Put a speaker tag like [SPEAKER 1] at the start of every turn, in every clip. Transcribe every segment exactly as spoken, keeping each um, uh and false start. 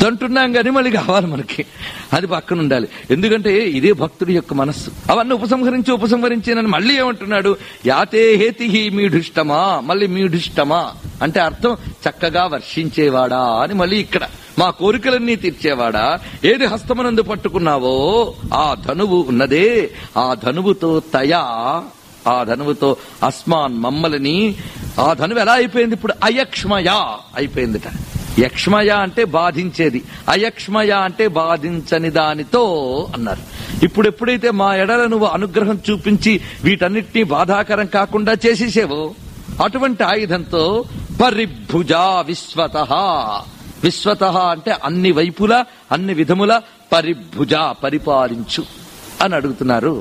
[SPEAKER 1] వద్దంటున్నాం కానీ మళ్ళీ కావాలి మనకి, అది పక్కన ఉండాలి. ఎందుకంటే ఇదే భక్తుడి యొక్క మనస్సు. అవన్నీ ఉపసంహరించి ఉపసంహరించి నన్ను మళ్ళీ ఏమంటున్నాడు, యాతే హేతి మీఢుష్టమా, మళ్ళీ మీఢుష్టమా అంటే అర్థం చక్కగా వర్షించేవాడా అని. మళ్ళీ ఇక్కడ మా కోరికలన్నీ తీర్చేవాడా, ఏది హస్తమనందు పట్టుకున్నావో ఆ ధనువు ఉన్నదే, ఆ ధనువుతో తయా, ఆ ధనువుతో అస్మాన్ మమ్మల్ని, ఆ ధనువు ఎలా అయిపోయింది ఇప్పుడు, అయక్ష్మయా అయిపోయిందిట. యక్ష్మయ అంటే బాధించేది, అయక్ష్మయ అంటే బాధించని దానితో అన్నారు. ఇప్పుడు ఎప్పుడైతే మా ఎడల నువ్వు అనుగ్రహం చూపించి వీటన్నిటినీ బాధాకరం కాకుండా చేసేసేవో అటువంటి ఆయుధంతో పరిభుజా విశ్వతః, విశ్వతః అంటే అన్ని వైపులా అన్ని విధముల పరిభుజ పరిపాలించు అని అడుగుతున్నారు.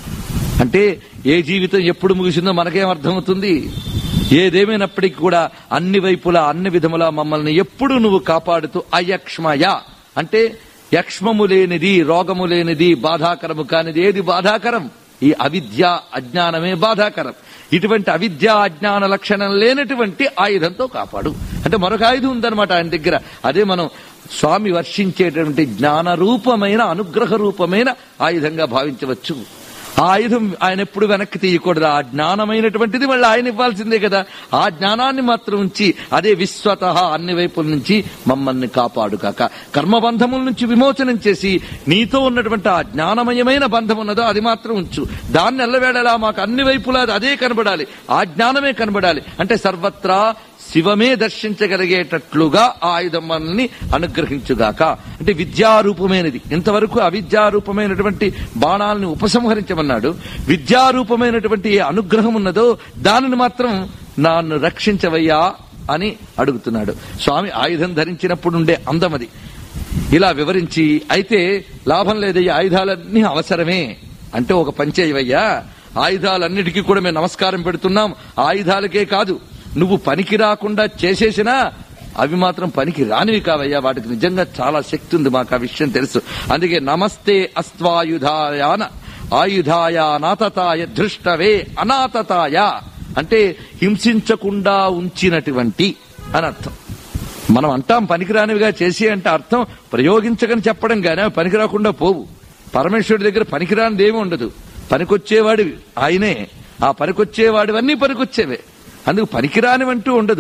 [SPEAKER 1] అంటే ఏ జీవితం ఎప్పుడు ముగిసిందో మనకేం అర్థమవుతుంది. ఏదేమైనప్పటికీ కూడా అన్ని వైపులా అన్ని విధములా మమ్మల్ని ఎప్పుడు నువ్వు కాపాడుతూ అయక్ష్మయ అంటే యక్ష్మము లేనిది, రోగము లేనిది, బాధాకరము కానిది ఏది బాధాకరం, ఈ అవిద్య అజ్ఞానమే బాధాకరం. ఇటువంటి అవిద్య అజ్ఞాన లక్షణం లేనటువంటి ఆయుధంతో కాపాడు అంటే మరొక ఆయుధం ఉందన్నమాట ఆయన దగ్గర. అదే మనం స్వామి వర్షించేటువంటి జ్ఞాన రూపమైన అనుగ్రహ రూపమైన ఆయుధంగా భావించవచ్చు. ఆ ఆయుధం ఆయన ఎప్పుడు వెనక్కి తీయకూడదు. ఆ జ్ఞానమైనటువంటిది మళ్ళీ ఆయన ఇవ్వాల్సిందే కదా. ఆ జ్ఞానాన్ని మాత్రం ఉంచి అదే విశ్వతః అన్ని వైపుల నుంచి మమ్మల్ని కాపాడు కాక, కర్మబంధముల నుంచి విమోచనం చేసి నీతో ఉన్నటువంటి ఆ జ్ఞానమయమైన బంధం ఉన్నదో అది మాత్రం ఉంచు. దాన్ని ఎల్లవేళలా మాకు అన్ని వైపులా అదే కనబడాలి, ఆ జ్ఞానమే కనబడాలి. అంటే సర్వత్రా శివమే దర్శించగలిగేటట్లుగా ఆ ఆయుధం మనల్ని అనుగ్రహించుగాక. అంటే విద్యారూపమైనది. ఇంతవరకు అవిద్యారూపమైనటువంటి బాణాలను ఉపసంహరించమన్నాడు. విద్యారూపమైనటువంటి ఏ అనుగ్రహం ఉన్నదో దానిని మాత్రం నన్ను రక్షించవయ్యా అని అడుగుతున్నాడు. స్వామి ఆయుధం ధరించినప్పుడు ఉండే అందం అది. ఇలా వివరించి, అయితే లాభం లేదయ్యా, ఆయుధాలన్నీ అవసరమే అంటే ఒక పంచేయవయ్యా, ఆయుధాలన్నిటికీ కూడా మేము నమస్కారం పెడుతున్నాం. ఆయుధాలకే కాదు, నువ్వు పనికి రాకుండా చేసేసినా అవి మాత్రం పనికి రానివి కావయ్యా, వాటికి నిజంగా చాలా శక్తి ఉంది, మాకు ఆ విషయం తెలుసు. అందుకే నమస్తే అస్త్వాయుధాయాన ఆయుధాయ నాతతాయ దృష్టవే అనాతతాయ అంటే హింసించకుండా ఉంచినటువంటి అని అర్థం. మనం అంటాం పనికిరానివిగా చేసి అంటే అర్థం ప్రయోగించకని చెప్పడం గానీ అవి పనికి రాకుండా పోవు. పరమేశ్వరుడి దగ్గర పనికిరానిది ఏమి ఉండదు, పనికొచ్చేవాడివి ఆయనే. ఆ పనికొచ్చేవాడివన్నీ పనికొచ్చేవే, అందుకు పనికిరానివంటూ ఉండదు.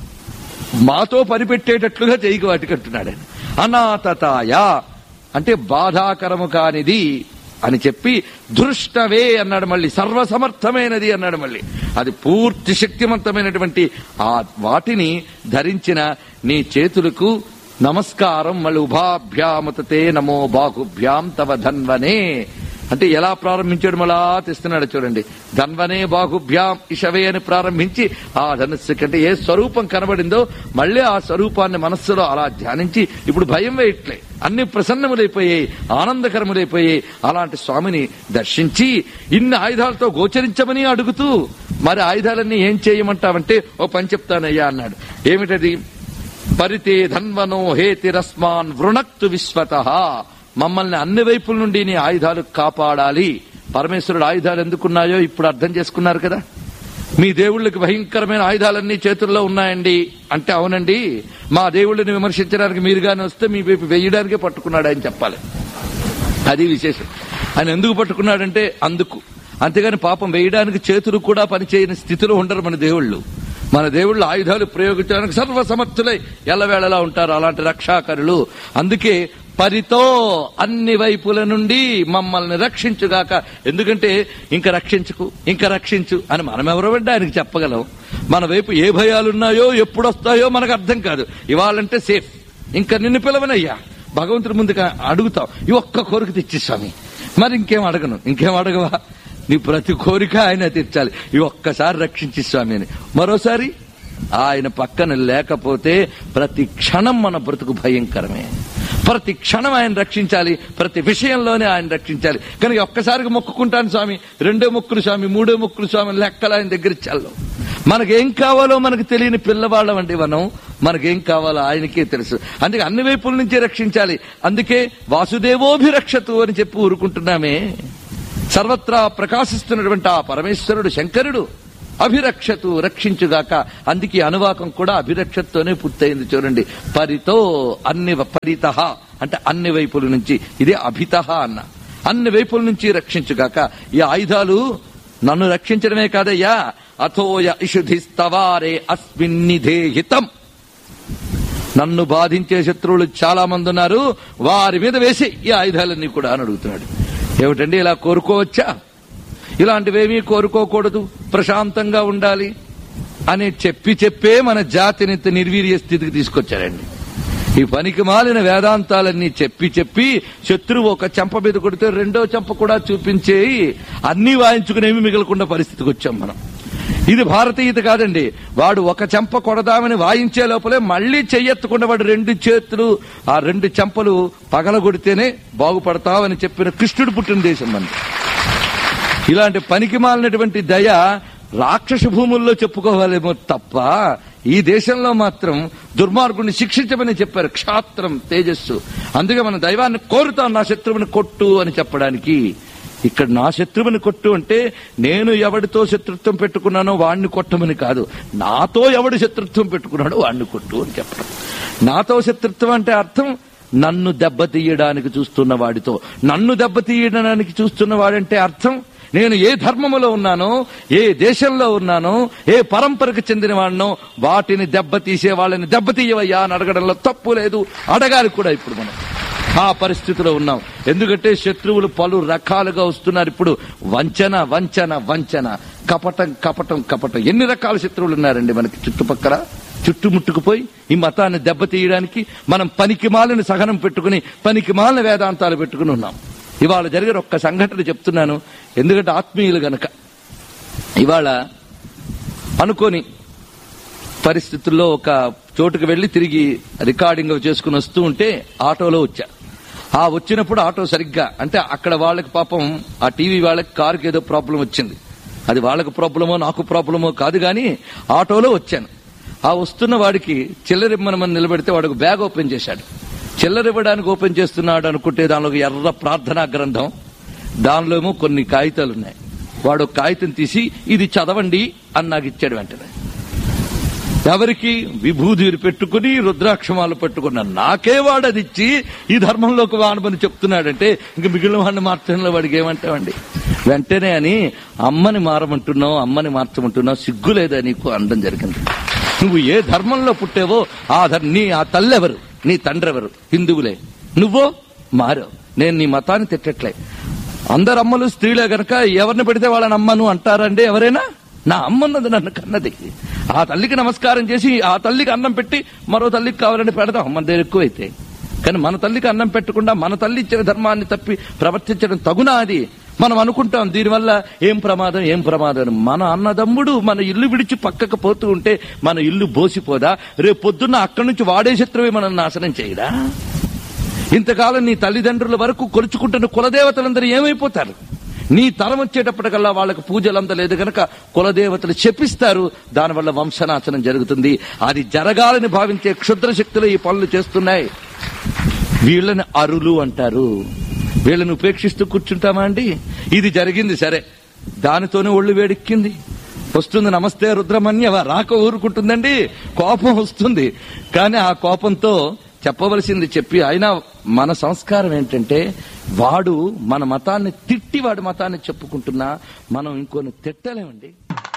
[SPEAKER 1] మాతో పనిపెట్టేటట్లుగా చేయకు వాటికి అంటున్నాడు ఆయన. అనాతతాయ అంటే బాధాకరము కానిది అని చెప్పి, దృష్టవే అన్నాడు మళ్ళీ, సర్వసమర్థమైనది అన్నాడు మళ్ళీ. అది పూర్తి శక్తివంతమైనటువంటి ఆ వాటిని ధరించిన నీ చేతులకు నమస్కారం. మళ్ళీ ఉభాభ్యాముతే నమో బాహుభ్యాం తవ ధన్వనే అంటే ఎలా ప్రారంభించాడు మళ్ళా తెస్తున్నాడు చూడండి. ధన్వనే బాహుభ్యాం ఇషవే అని ప్రారంభించి ఆ ధనుస్సు కంటే ఏ స్వరూపం కనబడిందో మళ్ళీ ఆ స్వరూపాన్ని మనస్సులో అలా ధ్యానించి ఇప్పుడు భయం వేయట్లే, అన్ని ప్రసన్నములైపోయాయి, ఆనందకరములైపోయాయి. అలాంటి స్వామిని దర్శించి ఇన్ని ఆయుధాలతో గోచరించమని అడుగుతూ, మరి ఆయుధాలన్నీ ఏం చేయమంటావంటే ఓ పని చెప్తానయ్యా అన్నాడు. ఏమిటది? పరితే ధన్వనో హేతిరస్మాన్ వృణక్తు విశ్వతః మమ్మల్ని అన్ని వైపుల నుండి నీ ఆయుధాలు కాపాడాలి. పరమేశ్వరుడు ఆయుధాలు ఎందుకున్నాయో ఇప్పుడు అర్థం చేసుకున్నారు కదా. మీ దేవుళ్ళకి భయంకరమైన ఆయుధాలన్నీ చేతుల్లో ఉన్నాయండి అంటే అవునండి, మా దేవుళ్ళని విమర్శించడానికి మీరుగానే వస్తే మీ వైపు వేయడానికే పట్టుకున్నాడు ఆయన చెప్పాలి. అది విశేషం. ఆయన ఎందుకు పట్టుకున్నాడంటే అందుకు, అంతేగాని పాపం వేయడానికి చేతులు కూడా పనిచేయని స్థితిలో ఉండరు మన దేవుళ్ళు. మన దేవుళ్ళు ఆయుధాలు ప్రయోగించడానికి సర్వసమర్థులై ఎల్లవేళలా ఉంటారు, అలాంటి రక్షాకరులు. అందుకే పరితో అన్ని వైపుల నుండి మమ్మల్ని రక్షించుగాక. ఎందుకంటే ఇంక రక్షించుకు ఇంక రక్షించు అని మనం ఎవరెవరంటే ఆయనకి చెప్పగలం. మన వైపు ఏ భయాలున్నాయో ఎప్పుడొస్తాయో మనకు అర్థం కాదు. ఇవాళంటే సేఫ్, ఇంకా నిన్ను పిలవనయ్యా భగవంతుడి ముందుగా అడుగుతాం, ఈ ఒక్క కోరిక తెచ్చి స్వామి, మరి ఇంకేం అడగను. ఇంకేం అడగవా? నీ ప్రతి కోరిక ఆయన తీర్చాలి. ఈ ఒక్కసారి రక్షించి స్వామి అని. మరోసారి ఆయన పక్కన లేకపోతే ప్రతి క్షణం మన బ్రతుకు భయంకరమే. ప్రతి క్షణం ఆయన రక్షించాలి, ప్రతి విషయంలోనే ఆయన రక్షించాలి. కనుక ఒక్కసారికి మొక్కుకుంటాను స్వామి, రెండో మొక్కులు స్వామి, మూడో మొక్కులు స్వామి లెక్కలు ఆయన దగ్గర చల్లం. మనకేం కావాలో మనకు తెలియని పిల్లవాళ్ళం అండి మనం. మనకేం కావాలో ఆయనకే తెలుసు. అందుకే అన్ని వైపుల నుంచి రక్షించాలి. అందుకే వాసుదేవోభిరక్షతు అని చెప్పి ఊరుకుంటున్నామే. సర్వత్రా ప్రకాశిస్తున్నటువంటి ఆ పరమేశ్వరుడు శంకరుడు అభిరక్షతు రక్షించుగాక. అందుకే అనువాకం కూడా అభిరక్షతతోనే పూర్తయింది. చూడండి, పరితో అన్ని పరితః అంటే అన్ని వైపుల నుంచి, ఇదే అభితః అన్న, అన్ని వైపుల నుంచి రక్షించుగాక. ఈ ఆయుధాలు నన్ను రక్షించడమే కాదయ్యా, అథోయ ఇషుధిస్తవారే అస్మిన్నిధేహితం, నన్ను బాధించే శత్రువులు చాలా మంది ఉన్నారు, వారి మీద వేసి ఈ ఆయుధాలన్నీ కూడా అని అడుగుతున్నాడు. ఏమిటండి ఇలా కోరుకోవచ్చా? ఇలాంటివేమీ కోరుకోకూడదు, ప్రశాంతంగా ఉండాలి అని చెప్పి చెప్పే మన జాతిని నిర్వీర్య స్థితికి తీసుకొచ్చారండి. ఈ పనికి మాలిన వేదాంతాలన్నీ చెప్పి చెప్పి శత్రువు ఒక చెంప మీద కొడితే రెండో చెంప కూడా చూపించే అన్ని వాయించుకునేవి మిగలకుండా పరిస్థితికి వచ్చాం మనం. ఇది భారతీయత కాదండి. వాడు ఒక చెంప కొడదామని వాయించే లోపలే మళ్లీ చెయ్యెత్తకుండా వాడు రెండు చేతులు ఆ రెండు చెంపలు పగలగొడితేనే బాగుపడతావని చెప్పిన కృష్ణుడు పుట్టిన దేశం మనది. ఇలాంటి పనికి మాలినటువంటి దయ రాక్షస భూముల్లో చెప్పుకోవాలేమో తప్ప ఈ దేశంలో మాత్రం దుర్మార్గుడిని శిక్షించమని చెప్పారు. క్షాత్రం తేజస్సు. అందుకే మన దైవాన్ని కోరుతాం, నా శత్రువుని కొట్టు అని చెప్పడానికి. ఇక్కడ నా శత్రువుని కొట్టు అంటే నేను ఎవడితో శత్రుత్వం పెట్టుకున్నానో వాడిని కొట్టమని కాదు, నాతో ఎవడు శత్రుత్వం పెట్టుకున్నాడో వాడిని కొట్టు అని చెప్పడం. నాతో శత్రుత్వం అంటే అర్థం నన్ను దెబ్బతీయడానికి చూస్తున్న వాడితో. నన్ను దెబ్బతీయడానికి చూస్తున్న వాడంటే అర్థం నేను ఏ ధర్మములో ఉన్నానో, ఏ దేశంలో ఉన్నానో, ఏ పరంపరకు చెందిన వాడినో వాటిని దెబ్బతీసే వాళ్ళని దెబ్బతీయవయ్యా అని అడగడంలో తప్పు లేదు, అడగాలి కూడా. ఇప్పుడు మనం ఆ పరిస్థితిలో ఉన్నాం. ఎందుకంటే శత్రువులు పలు రకాలుగా వస్తున్నారు. ఇప్పుడు వంచన వంచన వంచన, కపటం కపటం కపటం. ఎన్ని రకాల శత్రువులు ఉన్నారండి మనకి చుట్టుపక్కల. చుట్టుముట్టుకుపోయి ఈ మతాన్ని దెబ్బతీయడానికి మనం పనికి మాలిన సహనం పెట్టుకుని, పనికి మాలిన వేదాంతాలు పెట్టుకుని ఉన్నాం. ఇవాళ జరిగిన ఒక్క సంఘటన చెప్తున్నాను, ఎందుకంటే ఆత్మీయులు గనక. ఇవాళ అనుకోని పరిస్థితుల్లో ఒక చోటుకు వెళ్లి తిరిగి రికార్డింగ్ చేసుకుని వస్తూ ఉంటే ఆటోలో వచ్చా. ఆ వచ్చినప్పుడు ఆటో సరిగ్గా అంటే అక్కడ వాళ్ళకి పాపం ఆ టీవీ వాళ్ళకి కారుకి ఏదో ప్రాబ్లం వచ్చింది. అది వాళ్ళకి ప్రాబ్లమో నాకు ప్రాబ్లమో కాదు కానీ ఆటోలో వచ్చాను. ఆ వస్తున్న వాడికి చిల్లరిమ్మనమని నిలబెడితే వాడికి బ్యాగ్ ఓపెన్ చేశాడు. చిల్లరివ్వడానికి ఓపెన్ చేస్తున్నాడు అనుకుంటే దానిలో ఎర్ర ప్రార్థనా గ్రంథం, దానిలో ఏమో కొన్ని కాగితాలు ఉన్నాయి. వాడు కాగితం తీసి ఇది చదవండి అని నాకు ఇచ్చాడు. వెంటనే ఎవరికి విభూతి పెట్టుకుని రుద్రాక్షమాలు పెట్టుకున్నా నాకే వాడు అది ఇచ్చి ఈ ధర్మంలోకి వాడమని చెప్తున్నాడంటే ఇంక మిగిలిన వాడిని మార్చడంలో వాడికి ఏమంటావండి. వెంటనే అని అమ్మని మారమంటున్నావు, అమ్మని మార్చమంటున్నావు, సిగ్గులేదా నీకు అనడం జరిగింది. నువ్వు ఏ ధర్మంలో పుట్టావో ఆ నీ ఆ తల్లెవరు, నీ తండ్రి ఎవరు, హిందువులే, నువ్వో మారావు. నేను నీ మతాన్ని తిట్టట్లే. అందరు అమ్మలు స్త్రీలే గనక ఎవరిని పెడితే వాళ్ళని అమ్మను అంటారండి ఎవరైనా? నా అమ్మన్నది నన్ను కన్నది. ఆ తల్లికి నమస్కారం చేసి ఆ తల్లికి అన్నం పెట్టి మరో తల్లికి కావాలని పెడదాం మన దగ్గర ఎక్కువైతే. కానీ మన తల్లికి అన్నం పెట్టకుండా మన తల్లి ఇచ్చిన ధర్మాన్ని తప్పి ప్రవర్తించడం తగునా? అది మనం అనుకుంటాం దీనివల్ల ఏం ప్రమాదం ఏం ప్రమాదం. మన అన్నదమ్ముడు మన ఇల్లు విడిచి పక్కకు పోతూ ఉంటే మన ఇల్లు బోసిపోదా? రేపు పొద్దున్న అక్కడి నుంచి వాడే శత్రువే మనం నాశనం చేయడా? ఇంతకాలం నీ తల్లిదండ్రుల వరకు కొలుచుకుంటున్న కులదేవతలందరూ ఏమైపోతారు? నీ తరం వచ్చేటప్పటికల్లా వాళ్ళకు పూజలు అందలేదు గనక కులదేవతలు శపిస్తారు. దానివల్ల వంశనాశనం జరుగుతుంది. అది జరగాలని భావించే క్షుద్ర శక్తులు ఈ పనులు చేస్తున్నాయి. వీళ్ళని అరులు అంటారు. వీళ్ళని ఉపేక్షిస్తూ కూర్చుంటామా అండి? ఇది జరిగింది సరే, దానితోనే ఒళ్ళు వేడెక్కింది. వస్తుంది నమస్తే రుద్రమన్యవ, రాక ఊరుకుంటుందండి, కోపం వస్తుంది. కానీ ఆ కోపంతో చెప్పవలసింది చెప్పి, అయినా మన సంస్కారం ఏంటంటే వాడు మన మతాన్ని తిట్టి వాడి మతాన్ని చెప్పుకుంటున్నా మనం ఇంకొన్ని తిట్టలేమండి.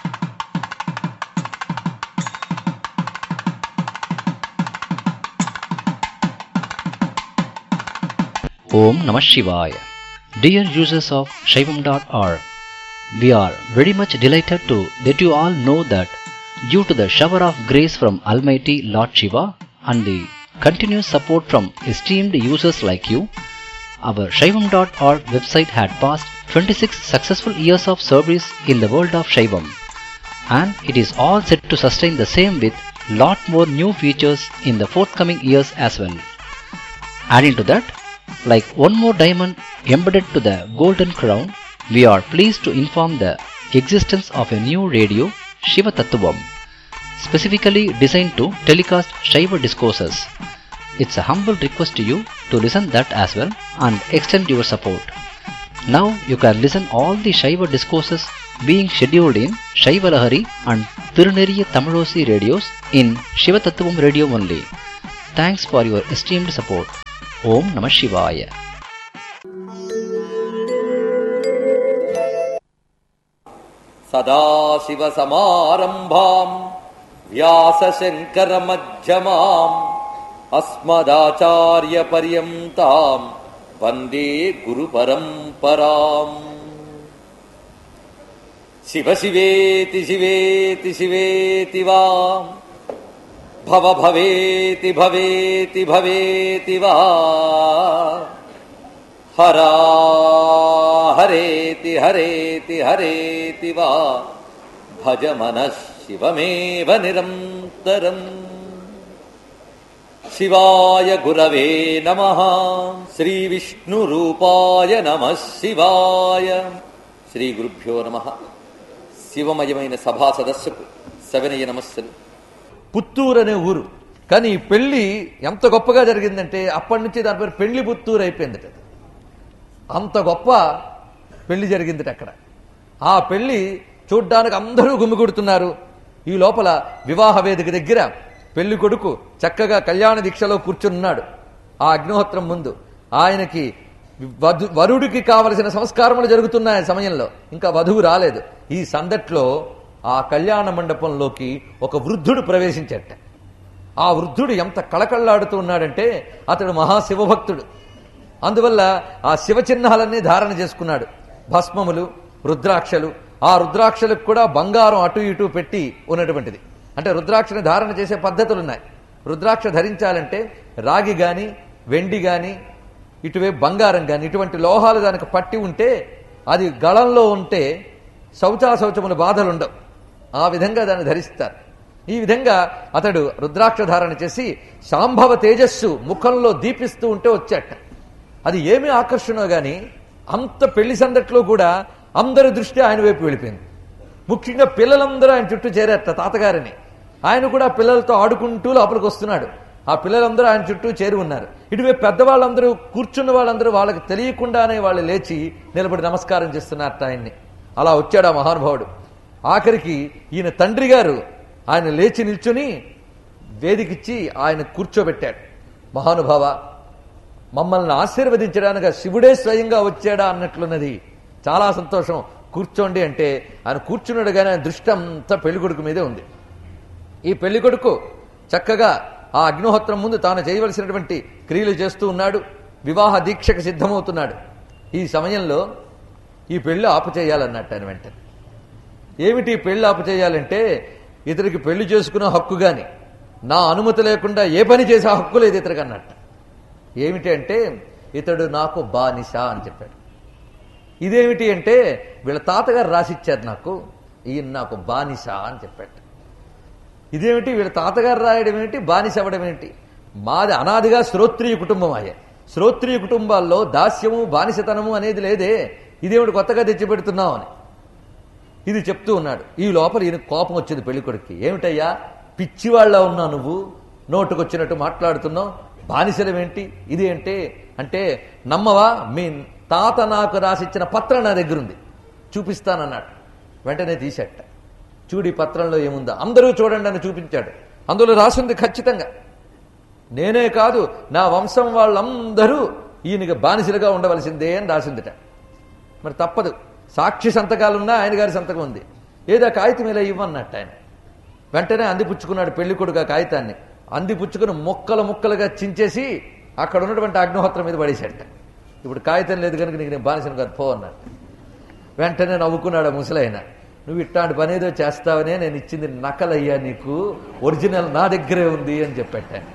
[SPEAKER 2] Om Namah Shivaya. Dear users of Shaivam dot org, we are very much delighted to let you all know that due to the shower of grace from Almighty Lord Shiva and the continuous support from esteemed users like you, our Shaivam dot org website had passed twenty-six successful years of service in the world of Shaivam, and it is all set to sustain the same with lot more new features in the forthcoming years as well. Adding to that, like one more diamond embedded to the golden crown, we are pleased to inform the existence of a new radio, Shiva Tattvam, specifically designed to telecast Shiva discourses. It's a humble request to you to listen that as well and extend your support. Now you can listen all the Shiva discourses being scheduled in Shaivalahari and Tiruneriya Tamilosi radios in Shivatattvam radio only. Thanks for your esteemed support. Om Namah Shivaya.
[SPEAKER 3] సదాశివసమారంభాం వ్యాసశంకరమధ్యమాం అస్మదాచార్యపర్యంతాం వందే గురుపరంపరాం. శివ శివేతి శివేతి శివేతి వా భవ భవేతి భవేతి భవేతి వా హరా హరేతి హరేతి హరేతి వా భజ మనః శివమేవ నిరంతరం. శివాయ గురవే నమః. శ్రీ విష్ణు రూపాయ నమః శివాయ. శ్రీ గురుభ్యో నమః. శివమయమైన సభా సదస్సుకు సవినయ నమస్సులు.
[SPEAKER 1] పుత్తూరు అనే ఊరు, కానీ ఈ పెళ్లి ఎంత గొప్పగా జరిగిందంటే అప్పటి నుంచి దాని పేరు పెళ్లి పుత్తూరు అయిపోయిందట. అంత గొప్ప పెళ్లి జరిగిందట అక్కడ. ఆ పెళ్లి చూడ్డానికి అందరూ గుమిగూడుతున్నారు. ఈ లోపల వివాహ వేదిక దగ్గర పెళ్లి కొడుకు చక్కగా కళ్యాణ దీక్షలో కూర్చున్నాడు. ఆ అగ్నిహోత్రం ముందు ఆయనకి వధు వరుడికి కావలసిన సంస్కారములు జరుగుతున్నాయి. సమయంలో ఇంకా వధువు రాలేదు. ఈ సందట్లో ఆ కళ్యాణ మండపంలోకి ఒక వృద్ధుడు ప్రవేశించట. ఆ వృద్ధుడు ఎంత కళకళ్లాడుతూ ఉన్నాడంటే అతడు మహాశివభక్తుడు. అందువల్ల ఆ శివ చిహ్నాలన్నీ ధారణ చేసుకున్నాడు. భస్మములు, రుద్రాక్షలు. ఆ రుద్రాక్షలకు కూడా బంగారం అటు ఇటు పెట్టి ఉన్నటువంటిది. అంటే రుద్రాక్షని ధారణ చేసే పద్ధతులున్నాయి. రుద్రాక్ష ధరించాలంటే రాగి గాని వెండి గాని ఇటువైపు బంగారం గాని ఇటువంటి లోహాలు దానికి పట్టి ఉంటే అది గళంలో ఉంటే శౌచాశౌచముల బాధలుండవు. ఆ విధంగా దాన్ని ధరిస్తారు. ఈ విధంగా అతడు రుద్రాక్ష ధారణ చేసి శాంభవ తేజస్సు ముఖంలో దీపిస్తూ ఉంటే వచ్చాట. అది ఏమి ఆకర్షణో గాని అంత పెళ్లి సందట్లో కూడా అందరి దృష్టి ఆయన వైపు వెళ్ళిపోయింది. ముఖ్యంగా పిల్లలందరూ ఆయన చుట్టూ చేరారట తాతగారిని. ఆయన కూడా పిల్లలతో ఆడుకుంటూ లోపలికి వస్తున్నాడు. ఆ పిల్లలందరూ ఆయన చుట్టూ చేరి ఉన్నారు. ఇటువైపు పెద్దవాళ్ళందరూ కూర్చున్న వాళ్ళందరూ వాళ్ళకి తెలియకుండానే వాళ్ళు లేచి నిలబడి నమస్కారం చేస్తున్నారట ఆయన్ని. అలా వచ్చాడు ఆ మహానుభావుడు. ఆఖరికి ఈయన తండ్రి గారు ఆయన లేచి నిల్చుని వేదికిచ్చి ఆయన కూర్చోబెట్టాడు. మహానుభావ, మమ్మల్ని ఆశీర్వదించడానికి శివుడే స్వయంగా వచ్చాడా అన్నట్లున్నది. చాలా సంతోషం, కూర్చోండి అంటే ఆయన కూర్చున్నాడు. కానీ ఆయన దృష్టి అంతా పెళ్లికొడుకు మీదే ఉంది. ఈ పెళ్లికొడుకు చక్కగా ఆ అగ్నిహోత్రం ముందు తాను చేయవలసినటువంటి క్రియలు చేస్తూ ఉన్నాడు. వివాహ దీక్షకు సిద్ధమవుతున్నాడు. ఈ సమయంలో ఈ పెళ్లి ఆపు చేయాలన్నట్టు ఆయన వెంటనే. ఏమిటి పెళ్లి ఆపు చేయాలంటే ఇతనికి పెళ్లి చేసుకునే హక్కు గాని నా అనుమతి లేకుండా ఏ పని చేసే హక్కు లేదు ఇతనికి అన్నట్టు. ఏమిటి అంటే ఇతడు నాకు బానిస అని చెప్పాడు. ఇదేమిటి అంటే వీళ్ళ తాతగారు రాసిచ్చారు నాకు, ఈయన నాకు బానిస అని చెప్పాడు. ఇదేమిటి వీళ్ళ తాతగారు రాయడం ఏమిటి, బానిస అవ్వడం ఏంటి? మాది అనాదిగా శ్రోత్రియ కుటుంబం అయ్యే. శ్రోత్రియ కుటుంబాల్లో దాస్యము బానిసతనము అనేది లేదే. ఇదేమిటి కొత్తగా తెచ్చిపెడుతున్నావు అని ఇది చెప్తూ ఉన్నాడు. ఈ లోపల ఈయన కోపం వచ్చింది పెళ్లికొడుక్కి. ఏమిటయ్యా పిచ్చివాళ్లా ఉన్నా నువ్వు, నోటుకొచ్చినట్టు మాట్లాడుతున్నావు, బానిసలమేంటి ఇది అంటే అంటే నమ్మవా, మీ తాత నాకు రాసిచ్చిన పత్రం నా దగ్గరుంది, చూపిస్తానన్నాడు. వెంటనే తీసేట. చూడి పత్రంలో ఏముందో అందరూ చూడండి అని చూపించాడు. అందులో రాసింది ఖచ్చితంగా నేనే కాదు నా వంశం వాళ్ళందరూ ఈయనకి బానిసలుగా ఉండవలసిందే అని రాసిందిట. మరి తప్పదు, సాక్షి సంతకాలున్నా ఆయన గారి సంతకం ఉంది. ఏదో కాగితం ఇలా ఇవ్వన్నట్టు ఆయన వెంటనే అందిపుచ్చుకున్నాడు పెళ్లికొడుకు. ఆ కాగితాన్ని అందిపుచ్చుకుని ముక్కలు ముక్కలుగా చించేసి అక్కడ ఉన్నటువంటి అగ్నిహోత్రం మీద పడేసేట. ఇప్పుడు కాగితం లేదు కనుక నీకు నేను బానిసను కాదు పో అన్నట్టు. వెంటనే నవ్వుకున్నాడు ముసలైన. నువ్వు ఇట్లాంటి పని ఏదో చేస్తావనే నేను ఇచ్చింది నకలయ్యా, నీకు ఒరిజినల్ నా దగ్గరే ఉంది అని చెప్పాను.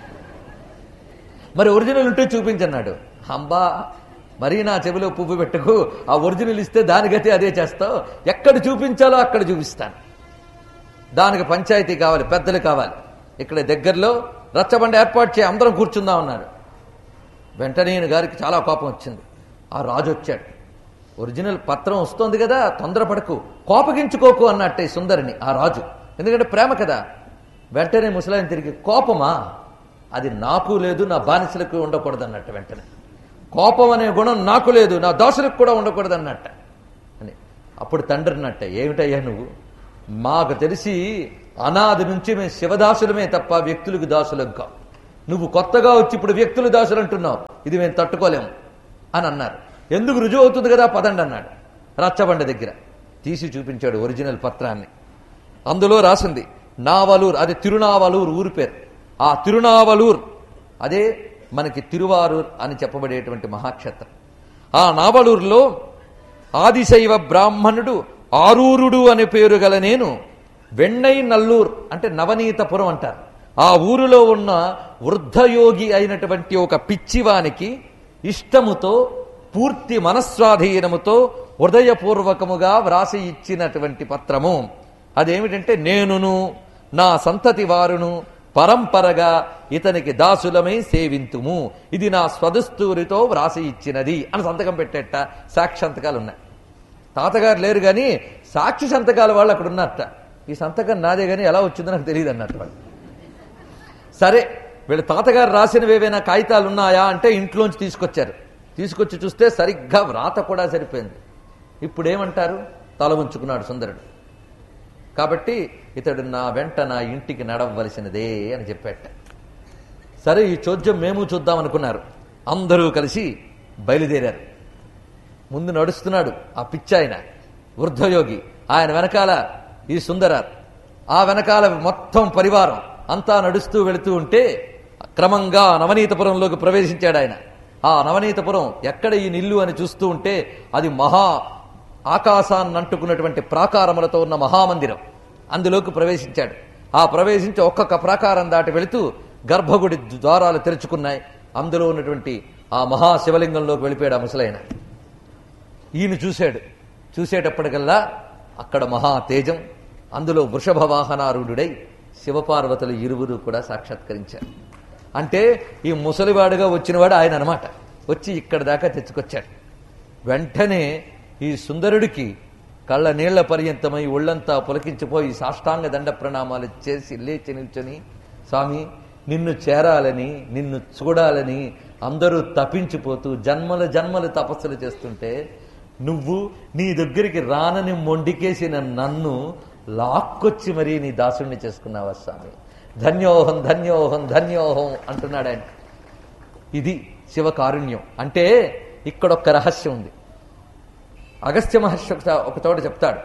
[SPEAKER 1] మరి ఒరిజినల్ ఉంటే చూపించన్నాడు. అంబా మరీ నా చెవిలో పువ్వు పెట్టుకు, ఆ ఒరిజినల్ ఇస్తే దానికైతే అదే చేస్తావు, ఎక్కడ చూపించాలో అక్కడ చూపిస్తాను. దానికి పంచాయతీ కావాలి, పెద్దలు కావాలి, ఇక్కడ దగ్గరలో రచ్చబండ ఏర్పాటు చేయి, అందరం కూర్చుందాం అన్నాడు. వెంటనే ఈయన గారికి చాలా కోపం వచ్చింది. ఆ రాజు వచ్చాడు. ఒరిజినల్ పత్రం వస్తోంది కదా, తొందరపడకు, కోపగించుకోకు అన్నట్టే సుందరిని ఆ రాజు. ఎందుకంటే ప్రేమ కదా. వెంటనే ముసలాయన తిరిగి, కోపమా, అది నాకు లేదు, నా బానిసలకు ఉండకూడదు అన్నట్టు. వెంటనే కోపం అనే గుణం నాకు లేదు, నా దాసులకు కూడా ఉండకూడదు అన్నట్ట అని
[SPEAKER 3] అప్పుడు తండ్రి అన్నట్ట, ఏమిటయ్యా నువ్వు, మాకు తెలిసి అనాది నుంచి మేము శివదాసులమే తప్ప వ్యక్తులకు దాసులం కావు. నువ్వు కొత్తగా వచ్చి ఇప్పుడు వ్యక్తులు దాసులు అంటున్నావు, ఇది మేము తట్టుకోలేము అని అన్నారు. ఎందుకు రుజువు అవుతుంది కదా, పదండి అన్నాడు. రచ్చబండ దగ్గర తీసి చూపించాడు ఒరిజినల్ పత్రాన్ని. అందులో రాసింది నావలూర్, అది తిరునావలూర్ ఊరు పేరు. ఆ తిరునావలూర్ అదే మనకి తిరువారూర్ అని చెప్పబడేటువంటి మహాక్షేత్రం. ఆ నావలూరులో ఆదిశైవ బ్రాహ్మణుడు ఆరూరుడు అనే పేరు గల నేను వెన్నై నల్లూర్ అంటే నవనీతపురం అంటారు. ఆ ఊరిలో ఉన్న వృద్ధయోగి అయినటువంటి ఒక పిచ్చివానికి ఇష్టముతో పూర్తి మనస్వాధీనముతో హృదయపూర్వకముగా వ్రాసి ఇచ్చినటువంటి పత్రము. అదేమిటంటే, నేనును నా సంతతి వారును పరంపరగా ఇతనికి దాసులమై సేవింతుము, ఇది నా స్వదస్తూరితో వ్రాసి ఇచ్చినది అని సంతకం పెట్టేట. సాక్షి సంతకాలు ఉన్నాయి. తాతగారు లేరు కానీ సాక్షి సంతకాల వాళ్ళు అక్కడ ఉన్నట్ట. ఈ సంతకం నాదే కానీ ఎలా వచ్చిందో నాకు తెలియదు అన్నట్టు వాళ్ళు. సరే, వీళ్ళ తాతగారు రాసినవి ఏవైనా కాగితాలు ఉన్నాయా అంటే ఇంట్లోంచి తీసుకొచ్చారు. తీసుకొచ్చి చూస్తే సరిగ్గా వ్రాత కూడా సరిపోయింది. ఇప్పుడేమంటారు, తల ఉంచుకున్నాడు సుందరుడు. కాబట్టి ఇతడు నా వెంట నా ఇంటికి నడవలసినదే అని చెప్పాట. సరే, ఈ చోద్యం మేము చూద్దాం అనుకున్నారు. అందరూ కలిసి బయలుదేరారు. ముందు నడుస్తున్నాడు ఆ పిచ్చాయన వృద్ధయోగి, ఆయన వెనకాల ఈ సుందరార్, ఆ వెనకాల మొత్తం పరివారం అంతా నడుస్తూ వెళుతూ ఉంటే క్రమంగా నవనీతపురంలోకి ప్రవేశించాడు ఆయన. ఆ నవనీతపురం ఎక్కడ ఈ నిల్లు అని చూస్తూ ఉంటే అది మహా ఆకాశాన్ని అంటుకున్నటువంటి ప్రాకారములతో ఉన్న మహామందిరం. అందులోకి ప్రవేశించాడు. ఆ ప్రవేశించి ఒక్కొక్క ప్రాకారం దాటి వెళుతూ గర్భగుడి ద్వారాలు తెరుచుకున్నాయి. అందులో ఉన్నటువంటి ఆ మహాశివలింగంలోకి వెళ్ళిపోయాడు ఆ ముసలైన. ఈయన చూశాడు. చూసేటప్పటికల్లా అక్కడ మహా తేజం, అందులో వృషభ వాహనారూఢుడై శివపార్వతులు ఇరువురు కూడా సాక్షాత్కరించారు. అంటే ఈ ముసలివాడుగా వచ్చినవాడు ఆయన అనమాట. వచ్చి ఇక్కడ దాకా తెచ్చుకొచ్చాడు. వెంటనే ఈ సుందరుడికి కళ్ళ నీళ్ల పర్యంతమై ఒళ్లంతా పులకించిపోయి సాష్టాంగ దండ ప్రణామాలు చేసి లేచి నిల్చొని, స్వామి, నిన్ను చేరాలని నిన్ను చూడాలని అందరూ తపించిపోతూ జన్మల జన్మలు తపస్సులు చేస్తుంటే నువ్వు నీ దగ్గరికి రానని మొండికేసిన నన్ను లాక్కొచ్చి మరీ నీ దాసుణ్ణి చేసుకున్నావా స్వామి, ధన్యోహం ధన్యోహం ధన్యోహం అంటున్నాడు ఆయన. ఇది శివకారుణ్యం అంటే. ఇక్కడొక్క రహస్యం ఉంది. అగస్త్య మహర్షి ఒక చోట చెప్తాడు,